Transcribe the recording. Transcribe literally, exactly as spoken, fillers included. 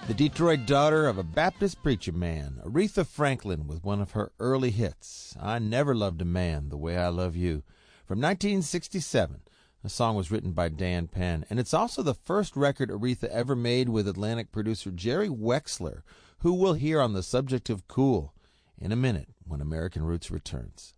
The Detroit daughter of a Baptist preacher man, Aretha Franklin, with one of her early hits, I Never Loved a Man the Way I Love You, from nineteen sixty-seven. The song was written by Dan Penn, and it's also the first record Aretha ever made with Atlantic producer Jerry Wexler, who we'll hear on the subject of cool in a minute when American Roots returns.